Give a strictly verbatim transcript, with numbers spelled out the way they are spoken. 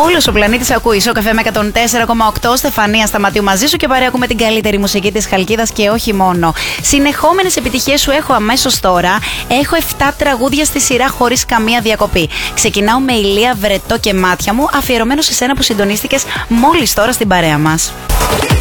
Όλος ο πλανήτης ακούει Σοκαφέ με εκατόν τέσσερα κόμμα οκτώ. Στεφανία Σταματίου μαζί σου και παρέα ακούμε την καλύτερη μουσική της Χαλκίδας και όχι μόνο. Συνεχόμενες επιτυχίες σου έχω αμέσως τώρα. Έχω επτά τραγούδια στη σειρά χωρίς καμία διακοπή. Ξεκινάω με Ηλία, Βρετό και Μάτια μου, αφιερωμένο σε σένα που συντονίστηκες μόλις τώρα στην παρέα μας.